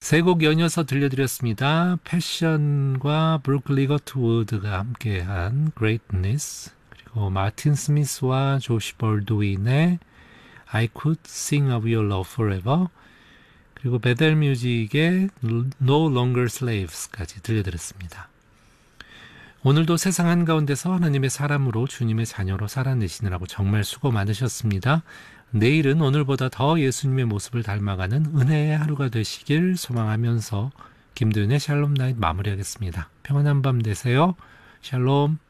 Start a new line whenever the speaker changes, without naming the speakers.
세 곡 연이어서 들려드렸습니다. 패션과 브루크 리거트우드가 함께한 Greatness, 그리고 마틴 스미스와 조시 볼드윈의 I Could Sing of Your Love Forever, 그리고 베델 뮤직의 No Longer Slaves까지 들려드렸습니다. 오늘도 세상 한가운데서 하나님의 사람으로 주님의 자녀로 살아내시느라고 정말 수고 많으셨습니다. 내일은 오늘보다 더 예수님의 모습을 닮아가는 은혜의 하루가 되시길 소망하면서 김도윤의 샬롬 나잇 마무리하겠습니다. 평안한 밤 되세요. 샬롬.